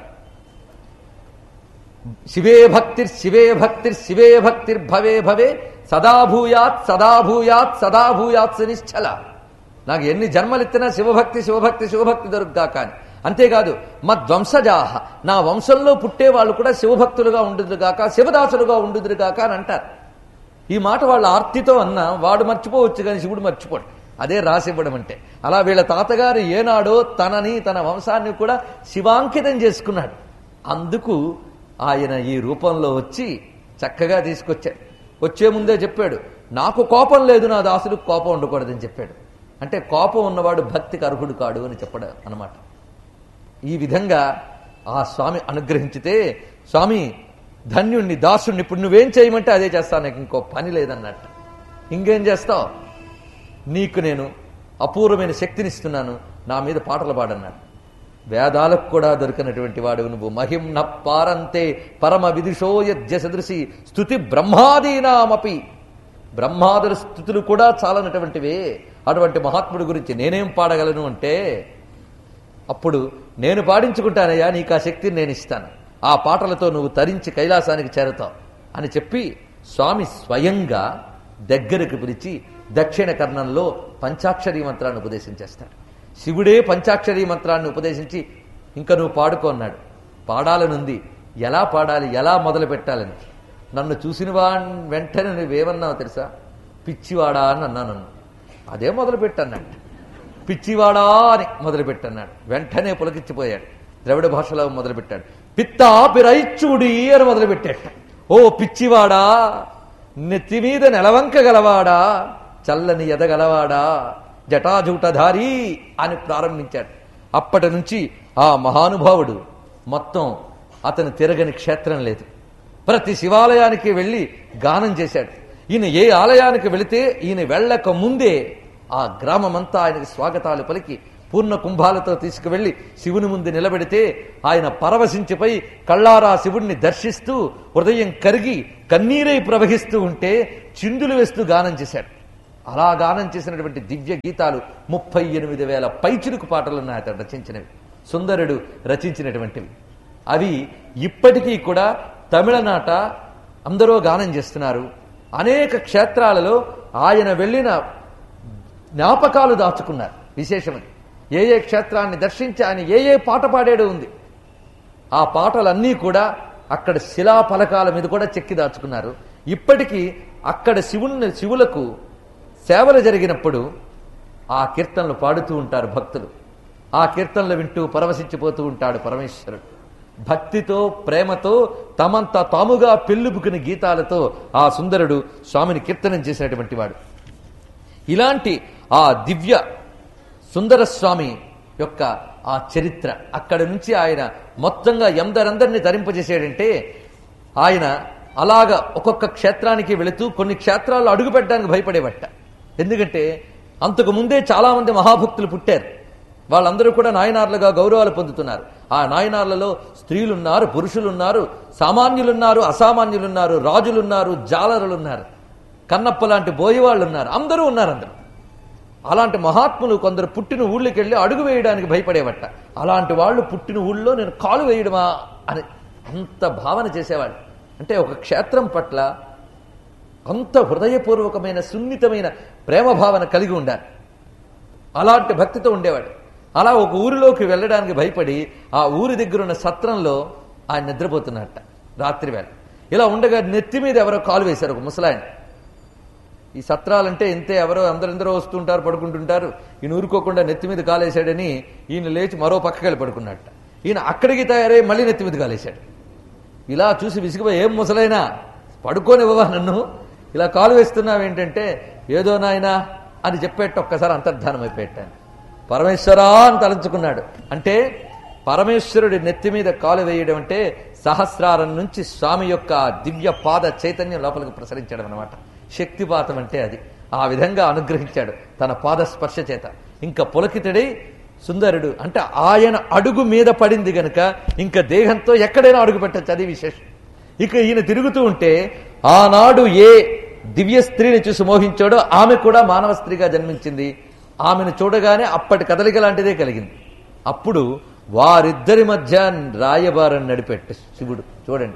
[SPEAKER 3] శివే భక్తిర్ శివే భక్తిర్ శివే భక్తిర్ భవే భవే సదాభూయాత్ సదాభూయాత్ సదాభూయాత్ నిశ్చల. నాకు ఎన్ని జన్మలెత్తినా శివభక్తి శివభక్తి శివభక్తి దొరుకుగా కానీ. అంతేకాదు, మద్వంశజాహ, నా వంశంలో పుట్టే వాళ్ళు కూడా శివభక్తులుగా ఉండుదురుగాక శివదాసులుగా ఉండుదురుగాక అని అంటారు. ఈ మాట వాళ్ళ ఆర్తితో అన్నా వాడు మర్చిపోవచ్చు కానీ శివుడు మర్చిపోడు. అదే రాసివ్వడం అంటే. అలా వీళ్ళ తాతగారు ఏనాడో తనని తన వంశాన్ని కూడా శివాంకితం చేసుకున్నాడు. అందుకు ఆయన ఈ రూపంలో వచ్చి చక్కగా తీసుకొచ్చాడు. వచ్చే ముందే చెప్పాడు, నాకు కోపం లేదు, నా దాసులకు కోపం ఉండకూడదని చెప్పాడు. అంటే కోపం ఉన్నవాడు భక్తికి అర్హుడు కాడు అని చెప్పడం అన్నమాట. ఈ విధంగా ఆ స్వామి అనుగ్రహించితే, స్వామి ధన్యుణ్ణి దాసుణ్ణి ఇప్పుడు నువ్వేం చేయమంటే అదే చేస్తాను, నాకు ఇంకో పని లేదన్నట్టు. ఇంకేం చేస్తావు, నీకు నేను అపూర్వమైన శక్తినిస్తున్నాను, నా మీద పాటలు పాడన్నాడు. వేదాలకు కూడా దొరికినటువంటి వాడు నువ్వు. మహిం న పారంతే పరమ విదుషోయజ్ఞ సదృశి స్తుతి బ్రహ్మాదీనామపి. బ్రహ్మాదుల స్థుతులు కూడా చాలనటువంటివే. అటువంటి మహాత్ముడి గురించి నేనేం పాడగలను అంటే, అప్పుడు నేను పాడించుకుంటానయ్యా, నీకు ఆ శక్తిని నేను ఇస్తాను, ఆ పాటలతో నువ్వు తరించి కైలాసానికి చేరతావు అని చెప్పి స్వామి స్వయంగా దగ్గరకు పిలిచి దక్షిణ కర్ణంలో పంచాక్షరీ మంత్రాన్ని ఉపదేశం చేస్తాడు. శివుడే పంచాక్షరీ మంత్రాన్ని ఉపదేశించి ఇంకా నువ్వు పాడుకో అన్నాడు. పాడాలనుంది, ఎలా పాడాలి, ఎలా మొదలు పెట్టాలని. నన్ను చూసిన వాడి వెంటనే నువ్వేమన్నావు తెలుసా, పిచ్చివాడా అని అన్నా. నన్ను అదే మొదలు పెట్టన్నాడు. పిచ్చివాడా అని మొదలుపెట్టన్నాడు. వెంటనే పులకిచ్చిపోయాడు. ద్రవిడ భాషలో మొదలుపెట్టాడు. పిత్తా పిరైచ్చుడి అని మొదలుపెట్టాడు. ఓ పిచ్చివాడా, నెత్తి మీద నెలవంక గలవాడా, చల్లని ఎదగలవాడా, జటాజూటధారి అని ప్రారంభించాడు. అప్పటి నుంచి ఆ మహానుభావుడు మొత్తం అతను తిరగని క్షేత్రం లేదు. ప్రతి శివాలయానికి వెళ్లి గానం చేశాడు. ఈయన ఏ ఆలయానికి వెళితే ఈయన వెళ్ళక ముందే ఆ గ్రామమంతా ఆయనకి స్వాగతాలు పలికి పూర్ణ కుంభాలతో తీసుకువెళ్లి శివుని ముందు నిలబెడితే ఆయన పరవశించిపోయి కళ్ళారా శివుణ్ణి దర్శిస్తూ హృదయం కరిగి కన్నీరై ప్రవహిస్తూ ఉంటే చిందులు వేస్తూ గానం చేశాడు. అలా గానం చేసినటువంటి దివ్య గీతాలు ముప్పై ఎనిమిది వేల పైచిలుకు పాటలున్నాయి అతడు రచించినవి, సుందరుడు రచించినటువంటివి. అవి ఇప్పటికీ కూడా తమిళనాట అందరూ గానం చేస్తున్నారు. అనేక క్షేత్రాలలో ఆయన వెళ్ళిన జ్ఞాపకాలు దాచుకున్నారు. విశేషమని ఏ ఏ క్షేత్రాన్ని దర్శించి ఆయన ఏ ఏ పాట పాడాడో ఉంది. ఆ పాటలన్నీ కూడా అక్కడ శిలాఫలకాల మీద కూడా చెక్కి దాచుకున్నారు. ఇప్పటికీ అక్కడ శివుని శివులకు సేవలు జరిగినప్పుడు ఆ కీర్తనలు పాడుతూ ఉంటారు భక్తులు. ఆ కీర్తనలు వింటూ పరవశించిపోతూ ఉంటాడు పరమేశ్వరుడు. భక్తితో ప్రేమతో తమంతా తాముగా పెళ్ళుబుకుని గీతాలతో ఆ సుందరుడు స్వామిని కీర్తనం చేసినటువంటి వాడు. ఇలాంటి ఆ దివ్య సుందర స్వామి యొక్క ఆ చరిత్ర అక్కడి నుంచి ఆయన మొత్తంగా ఎందరందరినీ ధరింపజేసాడంటే ఆయన అలాగా ఒక్కొక్క క్షేత్రానికి వెళుతూ కొన్ని క్షేత్రాల్లో అడుగుపెట్టడానికి భయపడేవట. ఎందుకంటే అంతకు ముందే చాలా మంది మహాభక్తులు పుట్టారు. వాళ్ళందరూ కూడా నాయనార్లుగా గౌరవాలు పొందుతున్నారు. ఆ నాయనార్లలో స్త్రీలున్నారు, పురుషులున్నారు, సామాన్యులున్నారు, అసామాన్యులున్నారు, రాజులున్నారు, జాలరులున్నారు, కన్నప్ప లాంటి బోయవాళ్ళు ఉన్నారు, అందరూ ఉన్నారు. అందరూ అలాంటి మహాత్ములు కొందరు పుట్టిన ఊళ్ళకి వెళ్ళి అడుగు వేయడానికి భయపడేవట. అలాంటి వాళ్ళు పుట్టిన ఊళ్ళో నేను కాలు వేయడమా అని అంత భావన చేసేవాళ్ళు. అంటే ఒక క్షేత్రం పట్ల అంత హృదయపూర్వకమైన సున్నితమైన ప్రేమ భావన కలిగి ఉండాలి. అలాంటి భక్తితో ఉండేవాడు. అలా ఒక ఊరిలోకి వెళ్ళడానికి భయపడి ఆ ఊరి దగ్గరున్న సత్రంలో ఆయన నిద్రపోతున్నట్ట రాత్రి వేళ. ఇలా ఉండగా నెత్తి మీద ఎవరో కాలు వేశారు, ఒక ముసలాయన. ఈ సత్రాలంటే ఇంతే, ఎవరో అందరెందరో వస్తుంటారు, పడుకుంటుంటారు. ఈయన ఊరుకోకుండా నెత్తి మీద కాలేశాడని ఈయన లేచి మరో పక్కకి వెళ్ళి పడుకున్నట్ట. ఈయన అక్కడికి తయారై మళ్ళీ నెత్తి మీద కాలేశాడు. ఇలా చూసి విసిగిపోయి, ఏం ముసలైనా పడుకోనివ్వవా నన్ను, ఇలా కాలు వేస్తున్నావేంటంటే, ఏదో నాయనా అని చెప్పేట ఒక్కసారి అంతర్ధానం అయిపోయాను. పరమేశ్వరా అని తలంచుకున్నాడు. అంటే పరమేశ్వరుడి నెత్తి మీద కాలు వేయడం అంటే సహస్రారం నుంచి స్వామి యొక్క దివ్య పాద చైతన్యం లోపలికి ప్రసరించడం అనమాట. శక్తిపాతం అంటే అది. ఆ విధంగా అనుగ్రహించాడు తన పాద స్పర్శ చేత. ఇంకా పులకితుడై సుందరుడు అంటే ఆయన అడుగు మీద పడింది గనక ఇంకా దేహంతో ఎక్కడైనా అడుగు పెట్టచ్చు, అది విశేషం. ఇక ఈయన తిరుగుతూ ఉంటే ఆనాడు ఏ దివ్య స్త్రీని చూసి మోహించాడో ఆమె కూడా మానవ స్త్రీగా జన్మించింది. ఆమెను చూడగానే అప్పటి కదలిక లాంటిదే కలిగింది. అప్పుడు వారిద్దరి మధ్య రాయబారం నడిపెట్టు శివుడు. చూడండి,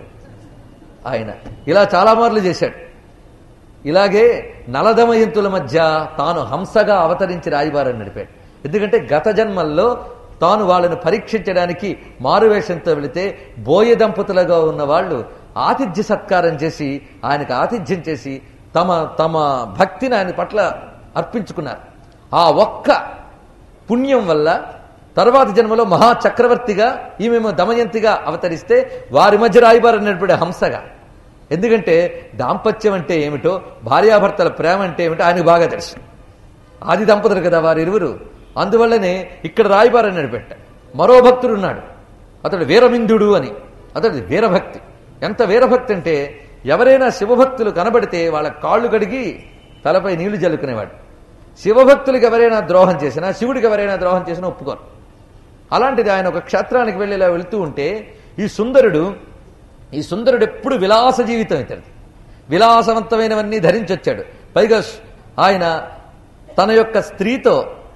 [SPEAKER 3] ఆయన ఇలా చాలా మార్లు చేశాడు. ఇలాగే నలదమయంతుల మధ్య తాను హంసగా అవతరించి రాయబారం నడిపాడు. ఎందుకంటే గత జన్మల్లో తాను వాళ్ళని పరీక్షించడానికి మారువేషంతో వెళితే బోయ దంపతులుగా ఉన్న వాళ్ళు ఆతిథ్య సత్కారం చేసి ఆయనకు ఆతిథ్యం చేసి తమ తమ భక్తిని ఆయన పట్ల అర్పించుకున్నారు. ఆ ఒక్క పుణ్యం వల్ల తర్వాత జన్మలో మహాచక్రవర్తిగా ఈమెమో దమయంతిగా అవతరిస్తే వారి మధ్య రాయబారం నడిపడే హంసగా. ఎందుకంటే దాంపత్యం అంటే ఏమిటో, భార్యాభర్తల ప్రేమ అంటే ఏమిటో ఆయనకు బాగా తెలుసు. ఆది దంపతులు కదా వారిరువురు. అందువల్లనే ఇక్కడ రాయబారం నడిపెట్ట. మరో భక్తుడు ఉన్నాడు, అతడు వీరమిందుడు అని. అతడి వీరభక్తి. ఎంత వీరభక్తి అంటే ఎవరైనా శివభక్తులు కనబడితే వాళ్ళ కాళ్ళు కడిగి తలపై నీళ్లు జల్లుకునేవాడు. శివభక్తులకు ఎవరైనా ద్రోహం చేసినా, శివుడికి ఎవరైనా ద్రోహం చేసినా ఒప్పుకోరు. అలాంటిది ఆయన ఒక క్షేత్రానికి వెళ్ళి ఇలా వెళుతూ ఉంటే ఈ సుందరుడు ఈ సుందరుడు ఎప్పుడు విలాస జీవితం ఇతడిది. విలాసవంతమైనవన్నీ ధరించొచ్చాడు. పైగా ఆయన తన యొక్క స్త్రీతో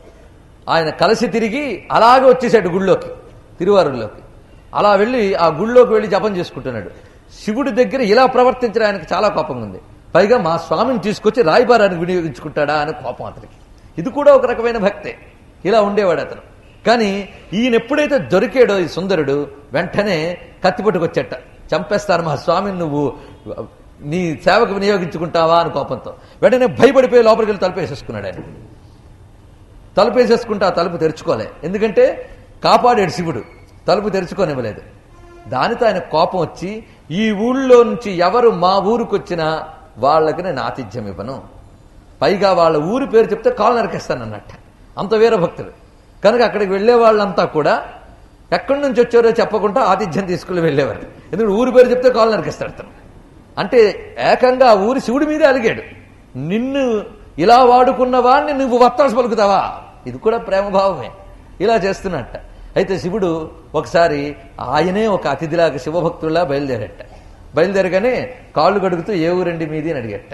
[SPEAKER 3] ఆయన కలిసి తిరిగి అలాగే వచ్చేసాడు గుళ్ళోకి, తిరువారుల్లోకి. అలా వెళ్ళి ఆ గుళ్ళోకి వెళ్ళి జపం చేసుకుంటున్నాడు. శివుడి దగ్గర ఇలా ప్రవర్తించడం ఆయనకు చాలా కోపం ఉంది. పైగా మా స్వామిని తీసుకొచ్చి రాయబారానికి వినియోగించుకుంటాడా అని కోపం అతనికి. ఇది కూడా ఒక రకమైన భక్తే. ఇలా ఉండేవాడు అతను. కానీ ఈయన ఎప్పుడైతే దొరికాడో ఈ సుందరుడు వెంటనే కత్తి పట్టుకొచ్చట. చంపేస్తాను మా స్వామిని, నువ్వు నీ సేవకు వినియోగించుకుంటావా అని కోపంతో వెంటనే భయపడిపోయి లోపలికి వెళ్ళి తలుపేసేసుకున్నాడు. ఆయన తలుపేసేసుకుంటే ఆ తలుపు తెరుచుకోలే. ఎందుకంటే కాపాడాడు శివుడు, తలుపు తెరుచుకోనివ్వలేదు. దానితో ఆయన కోపం వచ్చి ఈ ఊళ్ళో నుంచి ఎవరు మా ఊరికి వచ్చినా వాళ్ళకి నేను ఆతిథ్యం ఇవ్వను, పైగా వాళ్ళ ఊరి పేరు చెప్తే కాలు నరికేస్తాను అన్నట్ట. అంత వీరభక్తుడు కనుక అక్కడికి వెళ్లే వాళ్ళంతా కూడా ఎక్కడి నుంచి వచ్చారో చెప్పకుండా ఆతిథ్యం తీసుకుని వెళ్ళేవారు. ఎందుకంటే ఊరి పేరు చెప్తే కాలు నరికేస్తాడు అతను. అంటే ఏకంగా ఆ ఊరి శివుడి మీదే అలిగాడు, నిన్ను ఇలా వాడుకున్న వాడిని నువ్వు వత్తాసు పలుకుతావా? ఇది కూడా ప్రేమభావమే. ఇలా చేస్తున్నట్ట. అయితే శివుడు ఒకసారి ఆయనే ఒక అతిథిలాగా శివభక్తుల్లా బయలుదేరట. బయలుదేరగానే కాళ్ళు గడుగుతూ ఏ ఊరండి మీది అని అడిగట.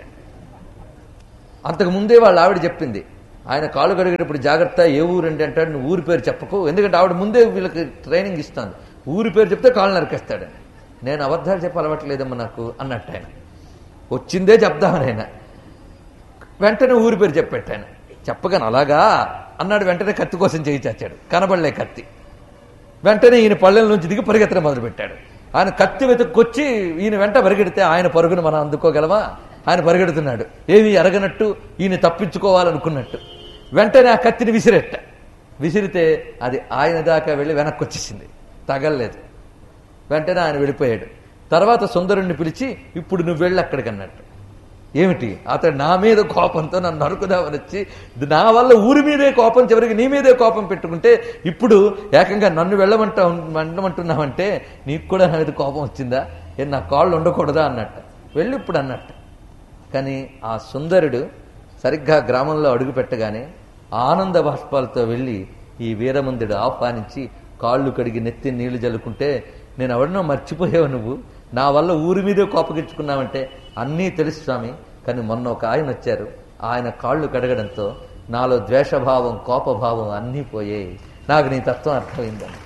[SPEAKER 3] అంతకు ముందే వాళ్ళ ఆవిడ చెప్పింది, ఆయన కాళ్ళు గడిగేటప్పుడు జాగ్రత్త, ఏ ఊరండి అంటాడు, నువ్వు ఊరి పేరు చెప్పకు, ఎందుకంటే ఆవిడ ముందే వీళ్ళకి ట్రైనింగ్ ఇస్తాను, ఊరి పేరు చెప్తే కాళ్ళు నరికేస్తాడని. నేను అబద్ధాలు చెప్పి అలవాట్లేదమ్మా నాకు అన్నట్టు ఆయన. వచ్చిందే చెప్దామని ఆయన వెంటనే ఊరి పేరు చెప్పాడు. ఆయన చెప్పగానే అలాగా అన్నాడు. వెంటనే కత్తి కోసం చేయి చాచాడు, కనబడలే కత్తి. వెంటనే ఈయన పళ్ళెల నుంచి దిగి పరిగెత్తడం మొదలుపెట్టాడు. ఆయన కత్తి వెతుక్కొచ్చి ఈయన వెంట పరిగెడితే ఆయన పరుగును మనం అందుకోగలమా? ఆయన పరిగెడుతున్నాడు, ఏమీ ఎరగనట్టు, ఈయన తప్పించుకోవాలనుకున్నట్టు. వెంటనే ఆ కత్తిని విసిరెట్ట. విసిరితే అది ఆయన దాకా వెళ్ళి వెనక్కి వచ్చేసింది, తగలలేదు. వెంటనే ఆయన వెళ్ళిపోయాడు. తర్వాత సుందరుణ్ణి పిలిచి, ఇప్పుడు నువ్వు వెళ్ళి అక్కడికి అన్నట్టు. ఏమిటి? అతడు నా మీద కోపంతో నన్ను నరుకుదామని వచ్చి, నా వల్ల ఊరి మీదే కోపం, చివరికి నీ మీదే కోపం పెట్టుకుంటే ఇప్పుడు ఏకంగా నన్ను వెళ్ళమంటా వెళ్ళమంటున్నావంటే నీకు కూడా నా మీద కోపం వచ్చిందా? ఏ నా కాళ్ళు ఉండకూడదా అన్నట్టు. వెళ్ళి ఇప్పుడు అన్నట్టు. కానీ ఆ సుందరుడు సరిగ్గా గ్రామంలో అడుగు పెట్టగానే ఆనంద బాష్పాలతో వెళ్ళి ఈ వీరమందుడు ఆహ్వానించి కాళ్ళు కడిగి నెత్తి నీళ్లు జల్లుకుంటే, నేను ఎవరినో మర్చిపోయావు, నువ్వు నా వల్ల ఊరి మీదే కోపగించుకున్నావంటే అన్నీ తెలుసు స్వామి, కానీ మొన్న ఒక ఆయన వచ్చారు, ఆయన కాళ్ళు కడగడంతో నాలో ద్వేషభావం కోపభావం అన్నీ పోయాయి, నాకు నీ తత్వం అర్థమైందని.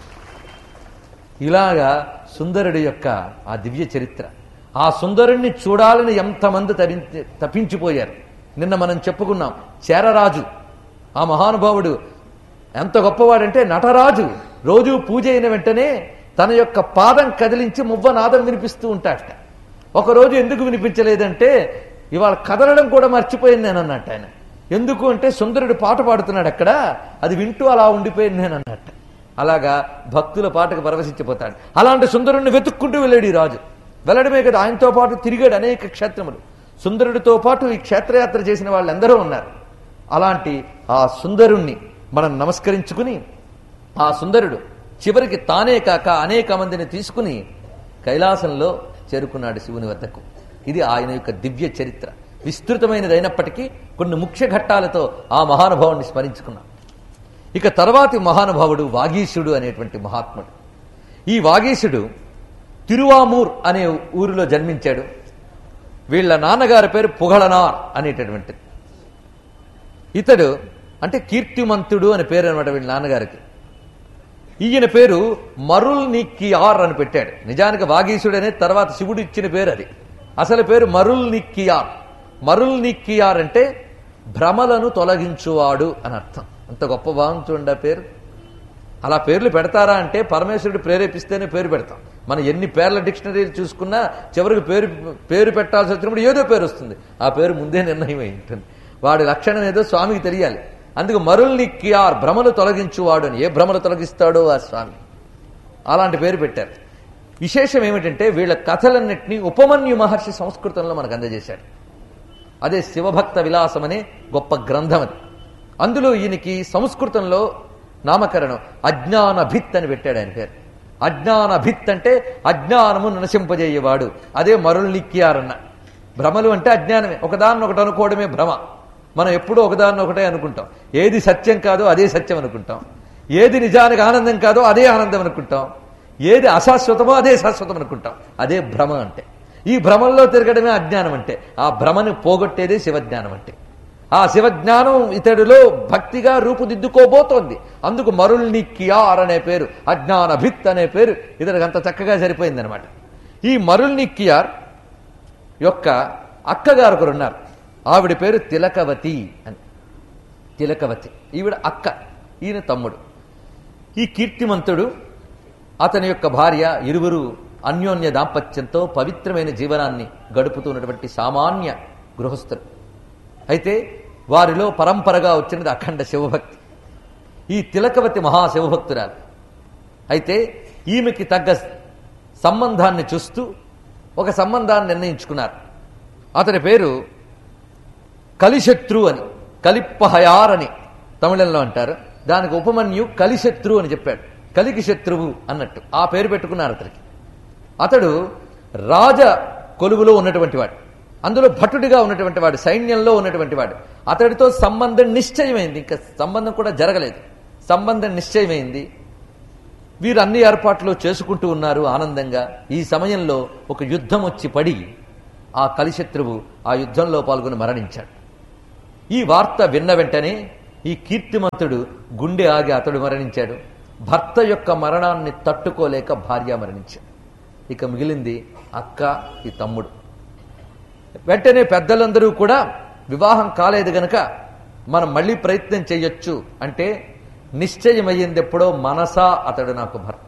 [SPEAKER 3] ఇలాగా సుందరుడి యొక్క ఆ దివ్య చరిత్ర. ఆ సుందరుణ్ణి చూడాలని ఎంతమంది తరించి తప్పించిపోయారు. నిన్న మనం చెప్పుకున్నాం, చేరరాజు ఆ మహానుభావుడు ఎంత గొప్పవాడంటే నటరాజు రోజు పూజ అయిన వెంటనే తన యొక్క పాదం కదిలించి మువ్వనాదం వినిపిస్తూ ఉంటాడట. ఒకరోజు ఎందుకు వినిపించలేదంటే ఇవాళ కదలడం కూడా మర్చిపోయింది నేను అన్నట్టు ఆయన. ఎందుకు అంటే సుందరుడు పాట పాడుతున్నాడు అక్కడ, అది వింటూ అలా ఉండిపోయింది నేను అన్నట్టు. అలాగా భక్తుల పాటకు పరవశించిపోతాడు. అలాంటి సుందరుణ్ణి వెతుక్కుంటూ వెళ్ళాడు ఈ రాజు. వెళ్ళడమే కదా, ఆయనతో పాటు తిరిగాడు అనేక క్షేత్రములు. సుందరుడితో పాటు ఈ క్షేత్రయాత్ర చేసిన వాళ్ళందరూ ఉన్నారు. అలాంటి ఆ సుందరుణ్ణి మనం నమస్కరించుకుని, ఆ సుందరుడు చివరికి తానే కాక అనేక మందిని తీసుకుని కైలాసంలో చేరుకున్నాడు శివుని వద్దకు. ఇది ఆయన యొక్క దివ్య చరిత్ర. విస్తృతమైనదైనప్పటికీ కొన్ని ముఖ్య ఘట్టాలతో ఆ మహానుభావుడిని స్మరించుకున్నాం. ఇక తర్వాతి మహానుభావుడు వాగీశుడు అనేటువంటి మహాత్ముడు. ఈ వాగీశుడు తిరువామూర్ అనే ఊరిలో జన్మించాడు. వీళ్ళ నాన్నగారి పేరు పుగళనార్ అనేటటువంటిది. ఇతడు అంటే కీర్తిమంతుడు అని పేరు అనమాట వీళ్ళ నాన్నగారికి. ఈయన పేరు మరుల్ నిక్కియార్ అని పెట్టాడు. నిజానికి వాగీశుడు అనే తర్వాత శివుడు ఇచ్చిన పేరు అది. అసలు పేరు మరుల్ నిక్కియార్. మరుల్ నిక్కియార్ అంటే భ్రమలను తొలగించువాడు అని అర్థం. అంత గొప్ప భావం చూడండి ఆ పేరు. అలా పేర్లు పెడతారా అంటే పరమేశ్వరుడు ప్రేరేపిస్తేనే పేరు పెడతాం. మనం ఎన్ని పేర్ల డిక్షనరీలు చూసుకున్నా చివరికి పేరు పేరు పెట్టాల్సి వచ్చినప్పుడు ఏదో పేరు వస్తుంది. ఆ పేరు ముందే నిర్ణయం అయి ఉంటుంది. వాడి లక్షణం ఏదో స్వామికి తెలియాలి. అందుకు మరుల్ నిక్కియార్, భ్రమలు తొలగించువాడు అని. ఏ భ్రమలు తొలగిస్తాడో ఆ స్వామి, అలాంటి పేరు పెట్టారు. విశేషం ఏమిటంటే వీళ్ళ కథలన్నింటినీ ఉపమన్యు మహర్షి సంస్కృతంలో మనకు అందజేశాడు. అదే శివభక్త విలాసం అనే గొప్ప గ్రంథం అది. అందులో ఈయనకి సంస్కృతంలో నామకరణం అజ్ఞానభిత్ అని పెట్టాడు ఆయన పేరు. అజ్ఞానభిత్ అంటే అజ్ఞానము నశింపజేయవాడు. అదే మరుల్ నిక్కియారన్న. భ్రమలు అంటే అజ్ఞానమే, ఒకదాన్ని ఒకటి అనుకోవడమే భ్రమ. మనం ఎప్పుడూ ఒకదాన్ని ఒకటే అనుకుంటాం. ఏది సత్యం కాదో అదే సత్యం అనుకుంటాం, ఏది నిజానికి ఆనందం కాదో అదే ఆనందం అనుకుంటాం, ఏది అశాశ్వతమో అదే శాశ్వతం అనుకుంటాం. అదే భ్రమ అంటే. ఈ భ్రమంలో తిరగడమే అజ్ఞానం అంటే. ఆ భ్రమని పోగొట్టేదే శివజ్ఞానం అంటే. ఆ శివజ్ఞానం ఇతడిలో భక్తిగా రూపుదిద్దుకోబోతోంది. అందుకు మరుల్ నిక్కియార్ అనే పేరు, అజ్ఞానభిత్ అనే పేరు ఇతడికి అంత చక్కగా సరిపోయిందనమాట. ఈ మరుల్ నిక్కియార్ యొక్క అక్కగారు ఒకరు ఉన్నారు. ఆవిడ పేరు తిలకవతి అని. తిలకవతి ఈవిడ అక్క, ఈయన తమ్ముడు. ఈ కీర్తిమంతుడు అతని యొక్క భార్య ఇరువురు అన్యోన్య దాంపత్యంతో పవిత్రమైన జీవనాన్ని గడుపుతున్నటువంటి సామాన్య గృహస్థులు. అయితే వారిలో పరంపరగా వచ్చినది అఖండ శివభక్తి. ఈ తిలకవతి మహాశివభక్తురాలు. అయితే ఈమెకి తగ్గ సంబంధాన్ని చూస్తూ ఒక సంబంధాన్ని నిర్ణయించుకున్నారు. అతని పేరు కలిశత్రు అని, కలిప్పహయార్ అని తమిళంలో అంటారు. దానికి ఉపమన్యు కలిశత్రు అని చెప్పాడు. కలికి శత్రువు అన్నట్టు ఆ పేరు పెట్టుకున్నారు అతనికి. అతడు రాజ కొలువులో ఉన్నటువంటి వాడు, అందులో భటుడిగా ఉన్నటువంటి వాడు, సైన్యంలో ఉన్నటువంటి వాడు. అతడితో సంబంధం నిశ్చయమైంది, ఇంకా సంబంధం కూడా జరగలేదు. సంబంధం నిశ్చయమైంది. వీరు అన్ని ఏర్పాట్లు చేసుకుంటూ ఉన్నారు ఆనందంగా. ఈ సమయంలో ఒక యుద్ధం వచ్చి పడి ఆ కలిశత్రువు ఆ యుద్ధంలో పాల్గొని మరణించాడు. ఈ వార్త విన్న వెంటనే ఈ కీర్తిమంతుడు గుండె ఆగి అతడు మరణించాడు. భర్త యొక్క మరణాన్ని తట్టుకోలేక భార్య మరణించాడు. ఇక మిగిలింది అక్క, ఈ తమ్ముడు. వెంటనే పెద్దలందరూ కూడా వివాహం కాలేదు గనక మనం మళ్ళీ ప్రయత్నం చేయొచ్చు అంటే నిశ్చయమయ్యింది ఎప్పుడో మనసా అతడు నాకు భర్త,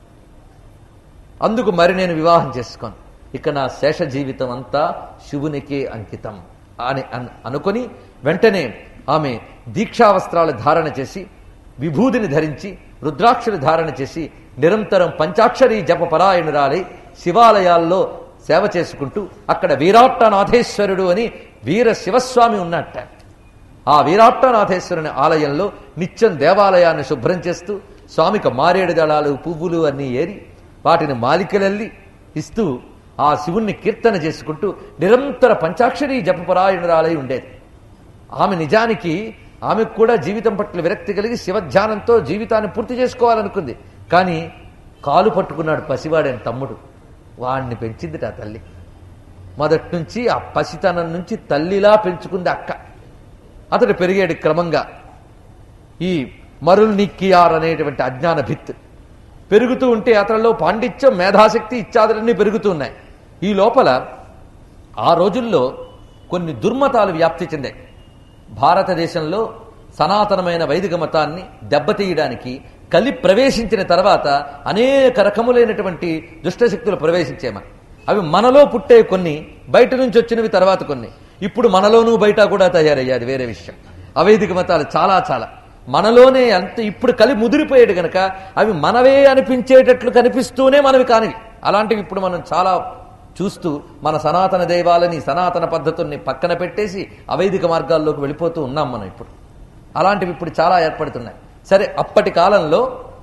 [SPEAKER 3] అందుకు మరి నేను వివాహం చేసుకోను, ఇక నా శేష జీవితం అంతా శివునికే అంకితం అని అనుకొని వెంటనే ఆమె దీక్షావస్త్రాలు ధారణ చేసి విభూదిని ధరించి రుద్రాక్షలు ధారణ చేసి నిరంతరం పంచాక్షరీ జప పరాయణురాలై శివాలయాల్లో సేవ చేసుకుంటూ అక్కడ వీరాట్టనాథేశ్వరుడు అని వీర శివస్వామి ఉన్నట్ట. ఆ వీరాట్టనాథేశ్వరుని ఆలయంలో నిత్యం దేవాలయాన్ని శుభ్రం చేస్తూ స్వామికి మారేడు దళాలు పువ్వులు అన్నీ ఏరి వాటిని మాలికలల్లి ఇస్తూ ఆ శివుణ్ణి కీర్తన చేసుకుంటూ నిరంతర పంచాక్షరీ జపపరాయణురాలై ఉండేది. ఆమె నిజానికి ఆమెకు కూడా జీవితం పట్ల విరక్తి కలిగి శివధ్యానంతో జీవితాన్ని పూర్తి చేసుకోవాలనుకుంది. కానీ కాలు పట్టుకున్నాడు పసివాడని తమ్ముడు. వాణ్ణి పెంచిందిట ఆ తల్లి. మొదటి నుంచి ఆ పసితనం నుంచి తల్లిలా పెంచుకుంది అక్క. అతడు పెరిగాడు క్రమంగా. ఈ మరుల్ నిక్కియార్ అనేటువంటి అజ్ఞాన భిత్ పెరుగుతూ ఉంటే అతనిలో పాండిత్యం, మేధాశక్తి ఇత్యాదులన్నీ పెరుగుతూ ఉన్నాయి. ఈ లోపల ఆ రోజుల్లో కొన్ని దుర్మతాలు వ్యాప్తి చెందాయి. భారతదేశంలో సనాతనమైన వైదిక మతాన్ని దెబ్బతీయడానికి కలి ప్రవేశించిన తర్వాత అనేక రకములైనటువంటి దుష్టశక్తులు ప్రవేశించేమ. అవి మనలో పుట్టే కొన్ని, బయట నుంచి వచ్చినవి తర్వాత కొన్ని. ఇప్పుడు మనలోనూ బయట కూడా తయారయ్యాది వేరే విషయం. అవైదిక మతాలు చాలా చాలా మనలోనే అంత ఇప్పుడు కలి ముదిరిపోయాడు గనక అవి మనవే అనిపించేటట్లు కనిపిస్తూనే మనవి కానివి. అలాంటివి ఇప్పుడు మనం చాలా చూస్తూ మన సనాతన దైవాలని సనాతన పద్ధతుల్ని పక్కన పెట్టేసి అవైదిక మార్గాల్లోకి వెళ్ళిపోతూ ఉన్నాం మనం. ఇప్పుడు అలాంటివి ఇప్పుడు చాలా ఏర్పడుతున్నాయి. సరే, అప్పటి కాలంలో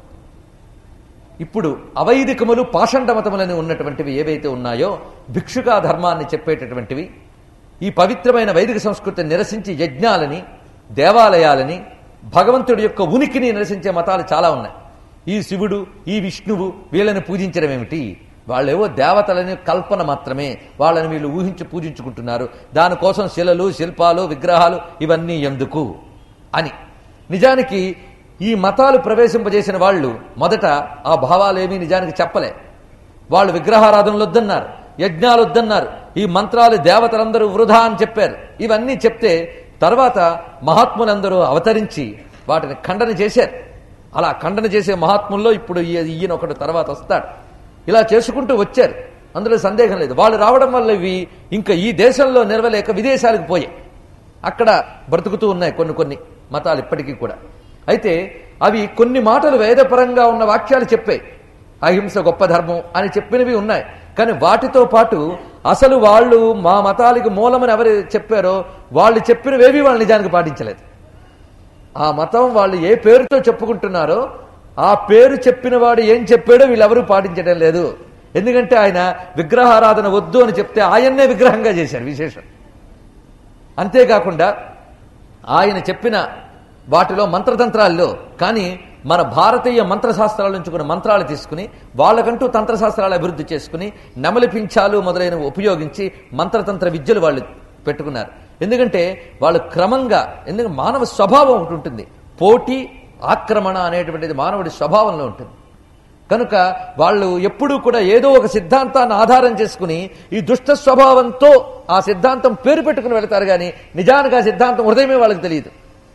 [SPEAKER 3] ఇప్పుడు అవైదికములు పాషండ మతములని ఉన్నటువంటివి ఏవైతే ఉన్నాయో భిక్షుకా ధర్మాన్ని చెప్పేటటువంటివి, ఈ పవిత్రమైన వైదిక సంస్కృతిని నిరసించి యజ్ఞాలని, దేవాలయాలని, భగవంతుడి యొక్క ఉనికిని నిరసించే మతాలు చాలా ఉన్నాయి. ఈ శివుడు, ఈ విష్ణువు వీళ్ళని పూజించడం ఏమిటి? వాళ్ళేవో దేవతలని కల్పన మాత్రమే, వాళ్ళని వీళ్ళు ఊహించి పూజించుకుంటున్నారు. దానికోసం శిలలు, శిల్పాలు, విగ్రహాలు ఇవన్నీ ఎందుకు అని. నిజానికి ఈ మతాలు ప్రవేశింపజేసిన వాళ్ళు మొదట ఆ భావాలేమీ నిజానికి చెప్పలే. వాళ్ళు విగ్రహారాధనలు వద్దన్నారు, యజ్ఞాలు వద్దన్నారు, ఈ మంత్రాలు దేవతలందరూ వృధా అని చెప్పారు. ఇవన్నీ చెప్తే తర్వాత మహాత్ములందరూ అవతరించి వాటిని ఖండన చేశారు. అలా ఖండన చేసే మహాత్ముల్లో ఇప్పుడు ఈయన ఒకటి తర్వాత వస్తాడు. ఇలా చేసుకుంటూ వచ్చారు, అందులో సందేహం లేదు. వాళ్ళు రావడం వల్ల ఇవి ఇంకా ఈ దేశంలో నిలవలేక విదేశాలకు పోయాయి. అక్కడ బ్రతుకుతూ ఉన్నాయి కొన్ని కొన్ని మతాలు ఇప్పటికీ కూడా. అయితే అవి కొన్ని మాటలు వేదపరంగా ఉన్న వాక్యాలు చెప్పాయి. అహింస గొప్ప ధర్మం అని చెప్పినవి ఉన్నాయి. కానీ వాటితో పాటు అసలు వాళ్ళు మా మతాలకి మూలమని ఎవరు చెప్పారో వాళ్ళు చెప్పినవేవి వాళ్ళు నిజానికి పాటించలేదు. ఆ మతం వాళ్ళు ఏ పేరుతో చెప్పుకుంటున్నారో ఆ పేరు చెప్పిన వాడు ఏం చెప్పాడో వీళ్ళెవరూ పాటించడం లేదు. ఎందుకంటే ఆయన విగ్రహారాధన వద్దు అని చెప్తే ఆయన్నే విగ్రహంగా చేశారు విశేషం. అంతేకాకుండా ఆయన చెప్పిన వాటిలో మంత్రతంత్రాల్లో కానీ మన భారతీయ మంత్రశాస్త్రాల నుంచి కొన్ని మంత్రాలు తీసుకుని వాళ్ళకంటూ తంత్రశాస్త్రాలు అభివృద్ధి చేసుకుని నెమలి పింఛాలు మొదలైనవి ఉపయోగించి మంత్రతంత్ర విద్యలు వాళ్ళు పెట్టుకున్నారు. ఎందుకంటే వాళ్ళు క్రమంగా, ఎందుకంటే మానవ స్వభావం ఒకటి ఉంటుంది, పోటీ ఆక్రమణ అనేటువంటిది మానవుడి స్వభావంలో ఉంటుంది. కనుక వాళ్ళు ఎప్పుడూ కూడా ఏదో ఒక సిద్ధాంతాన్ని ఆధారం చేసుకుని ఈ దుష్ట స్వభావంతో ఆ సిద్ధాంతం పేరు పెట్టుకుని వెళతారు. కానీ నిజానికి ఆ సిద్ధాంతం హృదయమే వాళ్ళకి తెలియదు.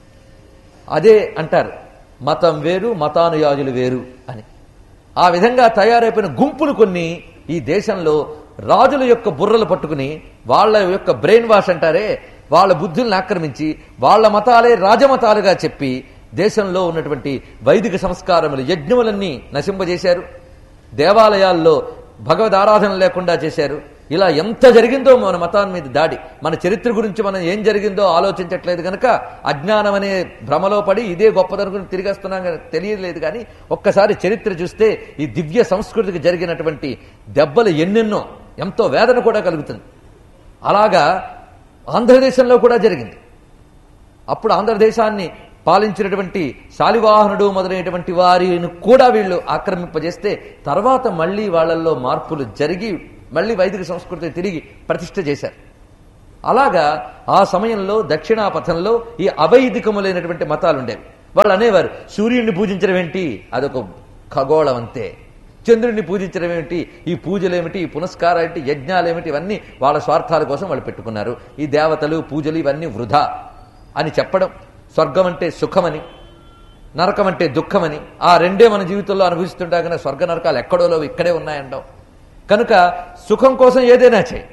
[SPEAKER 3] అదే అంటారు మతం వేరు, మతానుయాజులు వేరు అని. ఆ విధంగా తయారైపోయిన గుంపులు కొన్ని ఈ దేశంలో రాజుల యొక్క బుర్రలు పట్టుకుని వాళ్ళ యొక్క బ్రెయిన్ వాష్ అంటారే, వాళ్ళ బుద్ధుల్ని ఆక్రమించి వాళ్ళ మతాలే రాజమతాలుగా చెప్పి దేశంలో ఉన్నటువంటి వైదిక సంస్కారములు, యజ్ఞములన్నీ నశింపజేశారు. దేవాలయాల్లో భగవద్ ఆరాధన లేకుండా చేశారు. ఇలా ఎంత జరిగిందో మన మతాన్ని మీద దాడి. మన చరిత్ర గురించి మనం ఏం జరిగిందో ఆలోచించట్లేదు కనుక అజ్ఞానం అనే భ్రమలో పడి ఇదే గొప్పదనుకుని తిరిగేస్తున్నాం తెలియలేదు. కానీ ఒక్కసారి చరిత్ర చూస్తే ఈ దివ్య సంస్కృతికి జరిగినటువంటి దెబ్బలు ఎన్నెన్నో, ఎంతో వేదన కూడా కలుగుతుంది. అలాగా ఆంధ్రదేశంలో కూడా జరిగింది. అప్పుడు ఆంధ్రదేశాన్ని పాలించినటువంటి శాలివాహనుడు మొదలైనటువంటి వారిని కూడా వీళ్ళు ఆక్రమింపజేస్తే తర్వాత మళ్లీ వాళ్ళల్లో మార్పులు జరిగి మళ్లీ వైదిక సంస్కృతి తిరిగి ప్రతిష్ఠ చేశారు. అలాగా ఆ సమయంలో దక్షిణాపథంలో ఈ అవైదికములైనటువంటి మతాలు ఉండేవి. వాళ్ళు అనేవారు, సూర్యుడిని పూజించడం ఏంటి, అదొక ఖగోళం అంతే. చంద్రుడిని పూజించడం ఏమిటి, ఈ పూజలేమిటి, ఈ పునస్కారాలేమిటి, యజ్ఞాలేమిటి, ఇవన్నీ వాళ్ళ స్వార్థాల కోసం వాళ్ళు పెట్టుకున్నారు. ఈ దేవతలు పూజలు ఇవన్నీ వృధా అని చెప్పడం, స్వర్గం అంటే సుఖమని, నరకం అంటే దుఃఖమని, ఆ రెండే మన జీవితంలో అనుభవిస్తుంటా కానీ స్వర్గ నరకాలు ఎక్కడోలో ఇక్కడే ఉన్నాయంటాం. కనుక సుఖం కోసం ఏదైనా చేయి,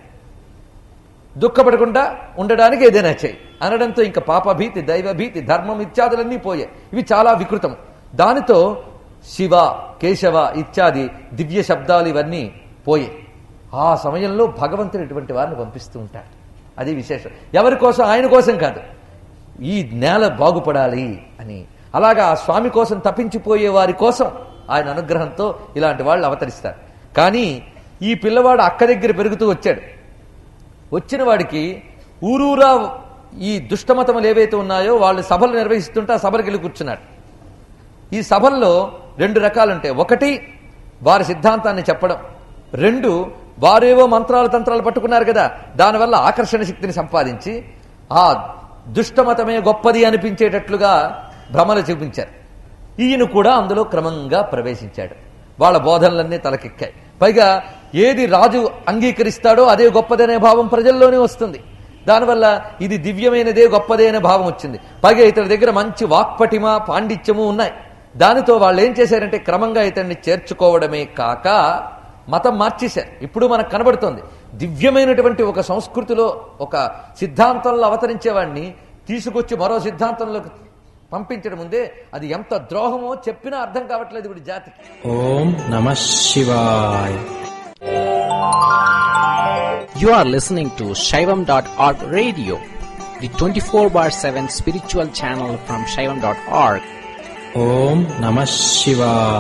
[SPEAKER 3] దుఃఖపడకుండా ఉండడానికి ఏదైనా చేయి అనడంతో ఇంకా పాపభీతి, దైవభీతి, ధర్మం ఇత్యాదులన్నీ పోయాయి. ఇవి చాలా వికృతం. దానితో శివ, కేశవ ఇత్యాది దివ్య శబ్దాలు ఇవన్నీ పోయాయి. ఆ సమయంలో భగవంతుడు ఇటువంటి వారిని పంపిస్తూ ఉంటాడు. అది విశేషం. ఎవరి కోసం? ఆయన కోసం కాదు, ఈ నేల బాగుపడాలి అని. అలాగా ఆ స్వామి కోసం తప్పించిపోయే వారి కోసం ఆయన అనుగ్రహంతో ఇలాంటి వాళ్ళు అవతరిస్తారు. కానీ ఈ పిల్లవాడు అక్క దగ్గర పెరుగుతూ వచ్చాడు. వచ్చిన వాడికి ఊరూరా ఈ దుష్టమతములు ఏవైతే ఉన్నాయో వాళ్ళు సభలు నిర్వహిస్తుంటే ఆ సభలకు వెళ్ళి కూర్చున్నాడు. ఈ సభల్లో రెండు రకాలుంటాయి. ఒకటి వారి సిద్ధాంతాన్ని చెప్పడం, రెండు వారేవో మంత్రాలు తంత్రాలు పట్టుకున్నారు కదా, దానివల్ల ఆకర్షణ శక్తిని సంపాదించి ఆ దుష్టమతమే గొప్పది అనిపించేటట్లుగా భ్రమలు చూపించారు. ఈయన కూడా అందులో క్రమంగా ప్రవేశించాడు. వాళ్ళ బోధనలన్నీ తలకెక్కాయి. పైగా ఏది రాజు అంగీకరిస్తాడో అదే గొప్పదనే భావం ప్రజల్లోనే వస్తుంది. దానివల్ల ఇది దివ్యమైనదే గొప్పదే అనే భావం వచ్చింది. పైగా ఇతని దగ్గర మంచి వాక్పటిమ, పాండిత్యము ఉన్నాయి. దానితో వాళ్ళు ఏం చేశారంటే క్రమంగా ఇతన్ని చేర్చుకోవడమే కాక మతం మార్చేశారు. ఇప్పుడు మనకు కనబడుతోంది, దివ్యమైనటువంటి ఒక సంస్కృతిలో ఒక సిద్ధాంతంలో అవతరించేవాడిని తీసుకొచ్చి మరో సిద్ధాంతంలోకి పంపించడం ముందే అది ఎంత ద్రోహమో చెప్పినా అర్థం కావట్లేదు ఇప్పుడు జాతికి.
[SPEAKER 4] ఓం నమః శివాయ.
[SPEAKER 5] You are listening to Shaivam dot org radio, the twenty-four bar seven spiritual channel from Shaivam dot org.
[SPEAKER 4] ఓం నమః శివాయ.